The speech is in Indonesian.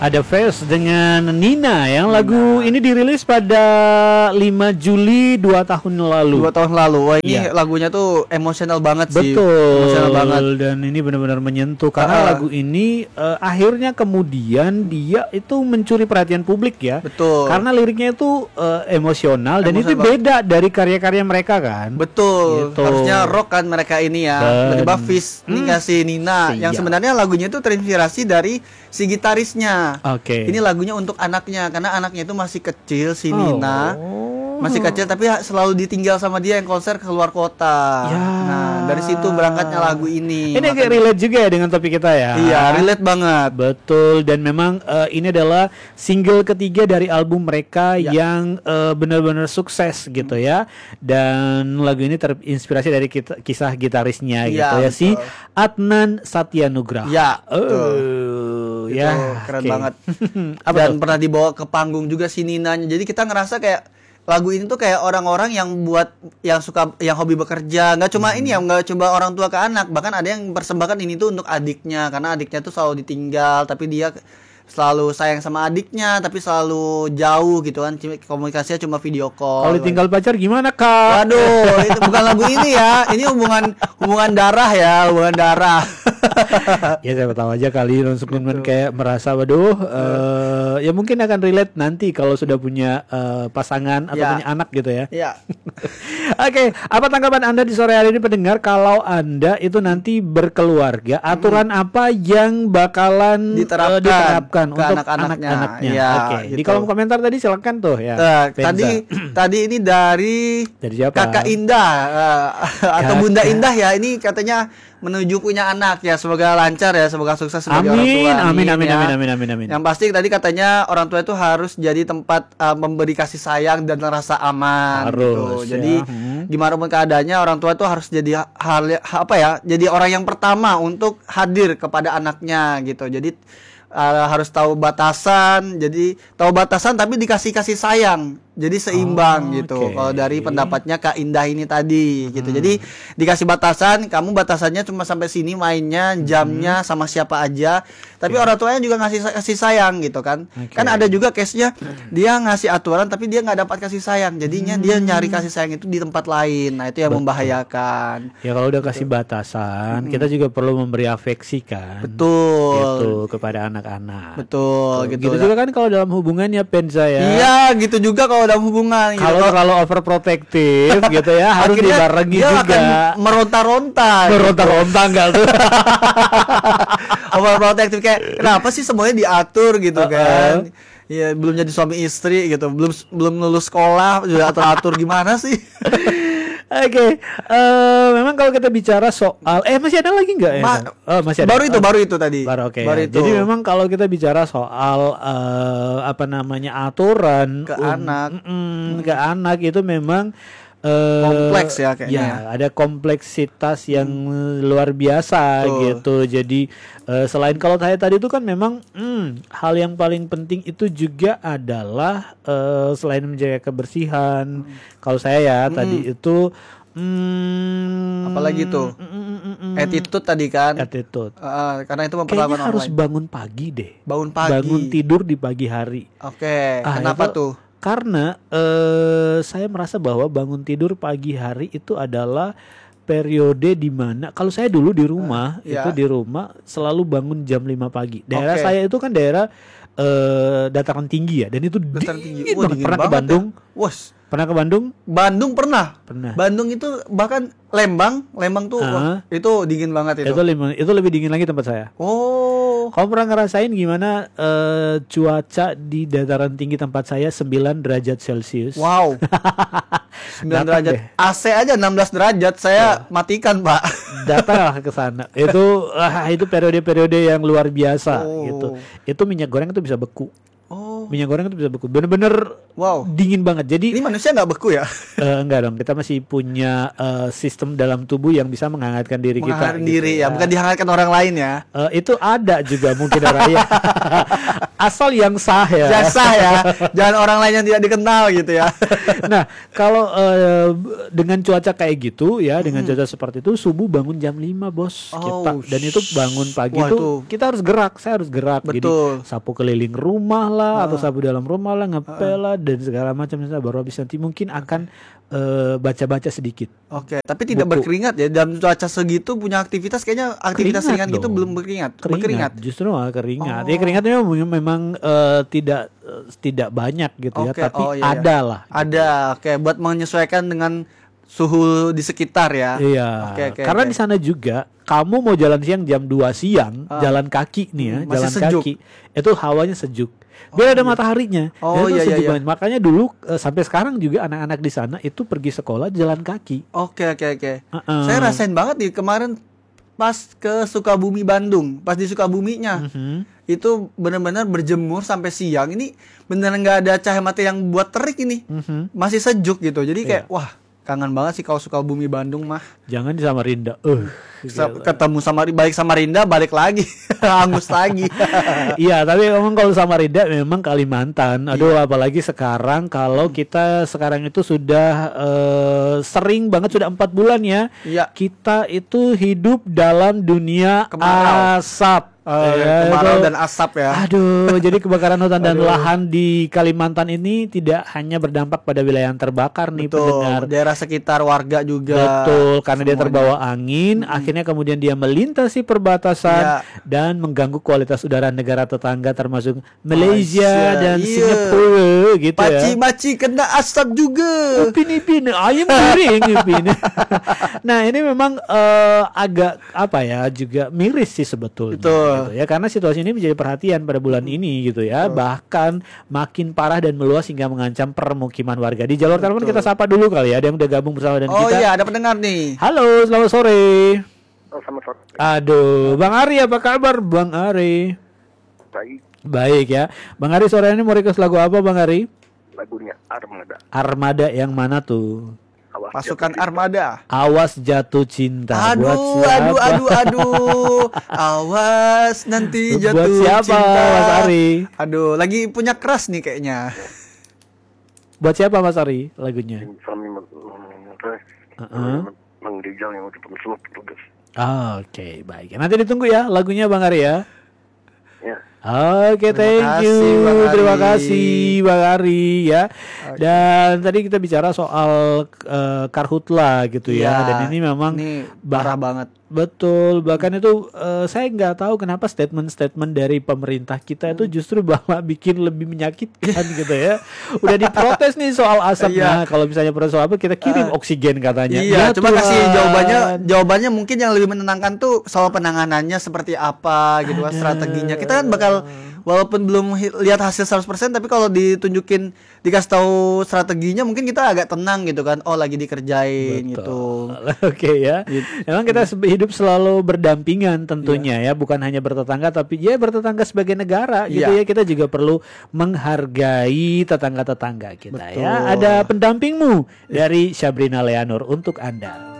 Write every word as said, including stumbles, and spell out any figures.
Ada Face dengan Nina yang Nina. Lagu ini dirilis pada lima Juli dua tahun lalu. Dua tahun lalu. Wah, ini ya. Lagunya tuh emosional banget sih. Betul. Emosional banget. Dan ini benar-benar menyentuh karena uh, lagu ini uh, akhirnya kemudian dia itu mencuri perhatian publik ya. Betul. Karena liriknya itu uh, emosional, emosional dan itu beda dari karya-karya mereka kan. Betul. Gitu. Harusnya rock kan mereka ini ya. Tiba-tiba Fish ini hmm, ngasih Nina siap. Yang sebenarnya lagunya itu terinspirasi dari si gitarisnya. Oke. Okay. Ini lagunya untuk anaknya karena anaknya itu masih kecil si Nina. Oh. Masih kecil tapi selalu ditinggal sama dia yang konser ke luar kota. Ya. Nah, dari situ berangkatnya lagu ini. Ini agak relate juga ya dengan topik kita ya. Iya, relate banget. Betul, dan memang uh, ini adalah single ketiga dari album mereka ya. Yang uh, benar-benar sukses gitu hmm. ya. Dan lagu ini terinspirasi dari kita, kisah gitarisnya ya, gitu ya, betul. Si Adnan Satyanugraha. Ya, uh, ya, keren okay. banget. Dan pernah dibawa ke panggung juga si Ninanya. Jadi kita ngerasa kayak lagu ini tuh kayak orang-orang yang buat yang suka yang hobi bekerja, nggak cuma hmm. ini ya, nggak coba orang tua ke anak, bahkan ada yang persembahkan ini tuh untuk adiknya karena adiknya tuh selalu ditinggal tapi dia selalu sayang sama adiknya tapi selalu jauh gitu kan, komunikasinya cuma video call. Kalau ditinggal pacar gimana kak? Waduh, itu bukan lagu ini ya, ini hubungan hubungan darah ya, hubungan darah. Ya saya tahu aja kali non-suplemen kayak merasa waduh uh, ya mungkin akan relate nanti kalau sudah punya uh, pasangan atau ya. Punya anak gitu ya. Ya. Oke, okay, apa tanggapan Anda di sore hari ini pendengar kalau Anda itu nanti berkeluarga, aturan hmm. apa yang bakalan diterapkan, uh, diterapkan ke untuk anak-anaknya? anak-anaknya. Ya, Oke, okay. Gitu. Di kolom komentar tadi silakan tuh ya. Uh, tadi tadi ini dari, dari siapa? Kakak Indah uh, atau Kakak. Bunda Indah ya, ini katanya menuju punya anak ya, semoga lancar ya, semoga sukses sebagai amin, orang tua. Amin, amin, ya. amin, amin, amin, amin. Yang pasti tadi katanya orang tua itu harus jadi tempat uh, memberi kasih sayang dan rasa aman. Harus. Gitu. Jadi ya. hmm. gimana pun keadaannya orang tua itu harus jadi hal apa ya, jadi orang yang pertama untuk hadir kepada anaknya gitu. Jadi uh, harus tahu batasan, jadi tahu batasan tapi dikasih kasih sayang. Jadi seimbang oh, gitu. Okay. Kalau dari pendapatnya Kak Indah ini tadi hmm. gitu. Jadi dikasih batasan, kamu batasannya cuma sampai sini mainnya, jamnya hmm. sama siapa aja. Tapi okay. orang tuanya juga ngasih kasih sayang gitu kan. Okay. Kan ada juga case-nya dia ngasih aturan tapi dia nggak dapat kasih sayang. Jadinya hmm. dia nyari kasih sayang itu di tempat lain. Nah, itu yang betul. Membahayakan. Ya kalau udah kasih batasan, hmm. kita juga perlu memberi afeksi kan. Betul. Gitu kepada anak-anak. Betul, gitu. gitu. Gitu juga kan kalau dalam hubungannya Penza ya. Iya, gitu juga kalau dalam hubungan kalau gitu. Kalau overprotective gitu ya harus dibarengi dia juga. Akan meronta-ronta. Meronta-ronta enggak tuh. Overprotective kayak kenapa sih semuanya diatur gitu uh-uh. kan? Ya belum jadi suami istri gitu, belum belum lulus sekolah sudah atur-atur gimana sih? Oke, okay. uh, memang kalau kita bicara soal, eh masih ada lagi nggak ya? Ma- oh masih ada. Baru itu, oh. baru itu tadi. Baru oke. Okay, baru ya. Jadi memang kalau kita bicara soal uh, apa namanya aturan ke um, anak, mm, ke anak itu memang uh, kompleks ya kayaknya. Ya, ada kompleksitas yang hmm. luar biasa oh. gitu. Jadi uh, selain kalau saya tadi itu kan memang hmm, hal yang paling penting itu juga adalah uh, selain menjaga kebersihan. Hmm. Kalau saya ya hmm. tadi itu hmm, apalagi tuh mm, mm, mm, mm, attitude tadi kan. Attitude. Uh, karena itu memperlakukan orang harus lain. Bangun pagi deh. Bangun pagi. Bangun tidur di pagi hari. Oke. Okay. Ah, kenapa itu, tuh? Karena uh, saya merasa bahwa bangun tidur pagi hari itu adalah periode di mana kalau saya dulu di rumah uh, itu ya. Di rumah selalu bangun jam lima pagi. Daerah okay. saya itu kan daerah uh, dataran tinggi ya, dan itu dataran tinggi. Wah, dingin pernah ke Bandung? Ya? Wos. Pernah ke Bandung? Bandung pernah. Pernah. Bandung itu bahkan Lembang, Lembang tuh uh, wah, itu dingin banget itu. Itu lebih, itu lebih dingin lagi tempat saya. Oh. Kamu pernah ngerasain gimana uh, cuaca di dataran tinggi tempat saya sembilan derajat Celcius? Wow. sembilan derajat. Deh. A C aja enam belas derajat, saya oh. matikan, Pak. Datanglah ke sana. Itu uh, itu periode-periode yang luar biasa oh. gitu. Itu minyak goreng itu bisa beku. Oh. Minyak goreng itu bisa beku. Bener-bener wow. dingin banget. Jadi ini manusia nggak beku ya? Uh, enggak dong. Kita masih punya uh, sistem dalam tubuh yang bisa menghangatkan diri menghangatkan kita. diri gitu, ya. ya. Bukan dihangatkan orang lain ya. Uh, itu ada juga mungkin Raya. asal yang sah ya. Jasa ya. Jangan orang lain yang tidak dikenal gitu ya. Nah, kalau uh, dengan cuaca kayak gitu ya, dengan cuaca seperti itu subuh bangun jam lima, Bos. Oh, Kita dan itu bangun pagi wah, itu itu. kita harus gerak, saya harus gerak. Betul. Jadi sapu keliling rumah lah Uh. atau sapu dalam rumah lah, ngepel lah dan segala macam. Baru habis nanti mungkin akan uh, baca-baca sedikit. Oke, tapi tidak Buku. berkeringat ya. Dalam cuaca segitu punya aktivitas kayaknya aktivitas Keringat ringan gitu dong. belum berkeringat. Keringat, Berkeringat. justru malah keringat. Oh. Ya keringatnya memang, memang uh, tidak uh, tidak banyak gitu ya, Oke, tapi oh, iya, iya. ada lah. Ada, oke, buat menyesuaikan dengan suhu di sekitar ya. Iya. Oke, oke, Karena oke. di sana juga kamu mau jalan siang jam dua siang, Ah. jalan kaki nih ya, Hmm, masih jalan sejuk. kaki. Itu hawanya sejuk. Biar ada mataharinya. Oh, Dan itu iya, iya, sejuk iya. banget. Makanya dulu eh, sampai sekarang juga anak-anak di sana itu pergi sekolah jalan kaki. Oke, oke, oke. Uh-uh. Saya rasain banget nih kemarin pas ke Sukabumi Bandung, pas di Sukabuminya. Mhm. Itu benar-benar berjemur sampai siang. Ini beneran nggak ada cahaya matahari yang buat terik ini. Mhm. Masih sejuk gitu. Jadi kayak Iya. wah, kangen banget sih kalau Sukabumi Bandung mah. Jangan di Samarinda. Uh, Sa- gila. ketemu sama balik Samarinda balik lagi. Hangus lagi. Iya, tapi memang kalau Samarinda memang Kalimantan. Aduh, apalagi sekarang kalau kita sekarang itu sudah eh, sering banget sudah empat bulan ya. Iya. Kita itu hidup dalam dunia Kemarau. asap. Eh, Ya, kemarau itu- dan asap ya. Aduh, jadi kebakaran hutan dan Aduh. lahan di Kalimantan ini tidak hanya berdampak pada wilayah yang terbakar nih Betul. pendengar. Daerah sekitar warga juga. Betul, karena dia semuanya. terbawa angin, akhirnya kemudian dia melintasi perbatasan Iya. dan mengganggu kualitas udara negara tetangga termasuk Malaysia Malaysia, dan iya. Singapura gitu ya. Paci-maci kena asap juga. Upin Ipin, ayam goreng Upin. Nah ini memang eh, agak apa ya juga miris sih sebetulnya. Betul. Gitu ya, karena situasi ini menjadi perhatian pada bulan ini gitu ya. Bahkan makin parah dan meluas hingga mengancam permukiman warga. Di jalur telepon kita sapa dulu kali ya, ada yang udah gabung bersama dengan Oh kita. iya, ada pendengar nih. Halo, selamat sore. Oh, selamat sore. Aduh, Bang Ari apa kabar Bang Ari? Baik, Baik ya. Bang Ari sore ini mau request lagu apa Bang Ari? lagunya Armada. Armada yang mana tuh? Awas Pasukan jatuh Armada. Awas jatuh cinta. Aduh, Buat siapa? aduh, aduh, aduh. Awas nanti Buat jatuh siapa, cinta. Mas Ari? Aduh, lagi punya keras nih kayaknya. Buat siapa Mas Ari lagunya? cinta. Suami Uh-uh. Mang Rijal yang ketemu semua petugas. Oke, baik. Nanti ditunggu ya lagunya Bang Ari ya. Ya, Oke, Terima thank kasih, you. Bang Ari. Terima kasih Bang Ari ya. Dan tadi kita bicara soal eh, karhutla gitu ya. Iya, Dan ini memang ini bah- parah banget. betul. Bahkan itu eh, saya nggak tahu kenapa statement-statement dari pemerintah kita itu justru malah bikin lebih menyakitkan gitu ya. Udah diprotes nih soal asap. Nah, Iya. kalau misalnya protes soal apa kita kirim Eh, oksigen katanya. Iya, Ya coba kasih Tuhan. jawabannya. Jawabannya mungkin yang lebih menenangkan tuh soal penanganannya seperti apa gitu kan, strateginya. Kita kan bakal walaupun belum hi- lihat hasil seratus persen tapi kalau ditunjukin dikasih tahu strateginya mungkin kita agak tenang gitu kan. Oh, lagi dikerjain gitu. Oke ya. Memang kita se- hidup selalu berdampingan tentunya ya, bukan hanya bertetangga tapi ya bertetangga sebagai negara gitu Iya. ya. Kita juga perlu menghargai tetangga-tetangga kita ya. Betul. Ada pendampingmu dari Sabrina Leanur untuk Anda.